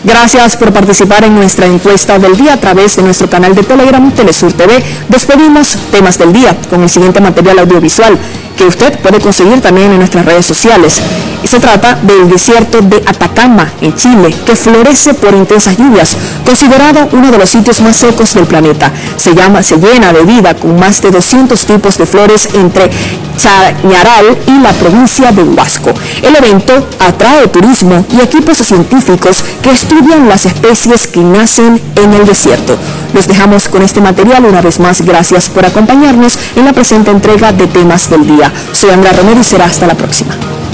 Gracias por participar en nuestra encuesta del día a través de nuestro canal de Telegram Telesur TV. Despedimos temas del día con el siguiente material audiovisual que usted puede conseguir también en nuestras redes sociales. Y se trata del desierto de Atacama, en Chile, que florece por intensas lluvias, considerado uno de los sitios más secos del planeta. Se llena de vida con más de 200 tipos de flores entre Chañaral y la provincia de Huasco. El evento atrae turismo y equipos científicos que estudian las especies que nacen en el desierto. Los dejamos con este material una vez más. Gracias por acompañarnos en la presente entrega de Temas del Día. Soy Andrea Romero y será hasta la próxima.